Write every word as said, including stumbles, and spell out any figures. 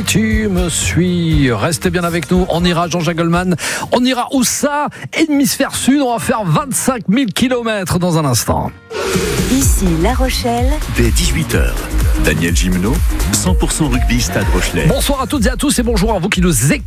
Si tu me suis, restez bien avec nous. On ira Jean-Jacques Goldman. On ira où ça? Hémisphère Sud. On va faire vingt-cinq mille kilomètres dans un instant. Ici La Rochelle. Dès dix-huit heures, Daniel Gimeno, cent pour cent rugby Stade Rochelais. Bonsoir à toutes et à tous et bonjour à vous qui nous écoutez.